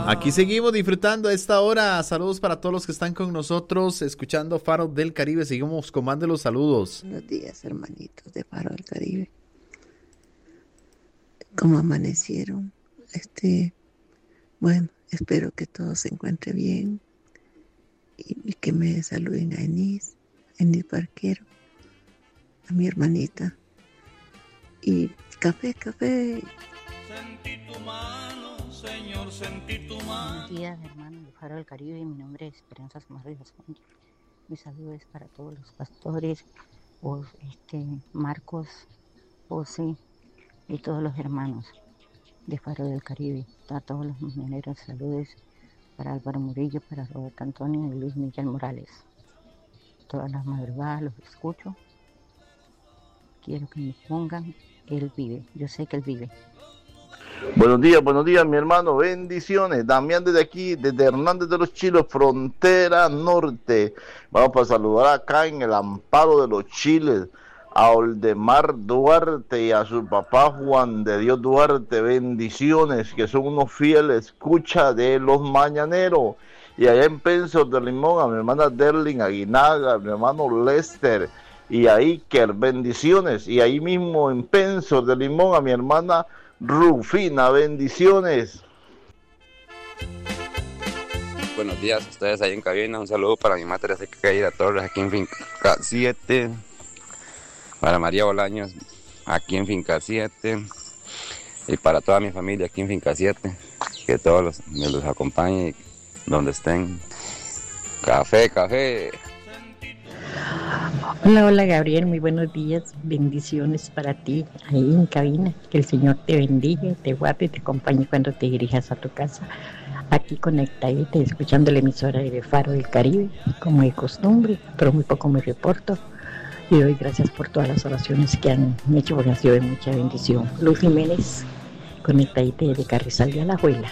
Aquí seguimos disfrutando a esta hora. Saludos para todos los que están con nosotros, escuchando Faro del Caribe. Seguimos con más de los saludos. Buenos días, hermanitos de Faro del Caribe. ¿Cómo amanecieron? Bueno, espero que todo se encuentre bien y que me saluden a Enis Barquero, a mi hermanita. Y café. Sentí tu mano, Señor, sentí tu mano. Buenos días, hermanos de Faro del Caribe. Mi nombre es Esperanza Marrios. Mi saludo es para todos los pastores, Marcos, José y todos los hermanos de Faro del Caribe. A todos los misioneros, saludos para Álvaro Murillo, para Roberto Antonio y Luis Miguel Morales. Todas las madrugadas los escucho. Quiero que me pongan Él vive. Yo sé que Él vive. Buenos días, mi hermano. Bendiciones. Damián desde aquí, desde Hernández de los Chiles, frontera norte. Vamos para saludar acá en el Amparo de los Chiles a Oldemar Duarte y a su papá Juan de Dios Duarte. Bendiciones, que son unos fieles escucha de los mañaneros. Y allá en Pensos de Limón a mi hermana Derlin Aguinaga, a mi hermano Lester y a Iker. Bendiciones. Y ahí mismo en Pensos de Limón a mi hermana Rufina. Bendiciones. Buenos días a ustedes ahí en cabina. Un saludo para mi madre Caída Torres aquí en Finca 7. Para María Bolaños aquí en Finca 7. Y para toda mi familia aquí en Finca 7. Que todos me los acompañen donde estén. Café. Hola Gabriel, muy buenos días, bendiciones para ti ahí en cabina, que el Señor te bendiga, te guarde y te acompañe cuando te dirijas a tu casa, aquí conectadita, escuchando la emisora de Faro del Caribe, como de costumbre, pero muy poco me reporto, y doy gracias por todas las oraciones que han hecho, porque ha sido de mucha bendición. Luz Jiménez, conectadita de Carrizal de Alajuela.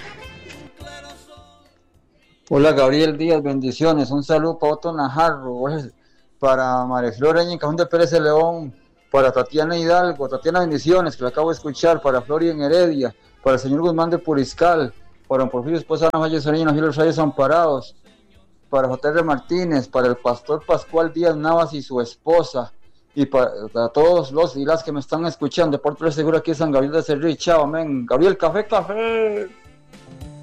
Hola Gabriel Díaz, bendiciones, un saludo para Otto Najarro, para María Flor en Cajón de Pérez de León, para Tatiana Hidalgo, Tatiana bendiciones, que la acabo de escuchar, para Flori en Heredia, para el señor Guzmán de Puriscal, para don Porfirio esposa Ana Valle Soreña, los Reyes Amparados, para J.R. Martínez, para el pastor Pascual Díaz Navas y su esposa, y para todos los y las que me están escuchando, por todo seguro aquí en San Gabriel de Cerrí. Chao, amén. Gabriel, café.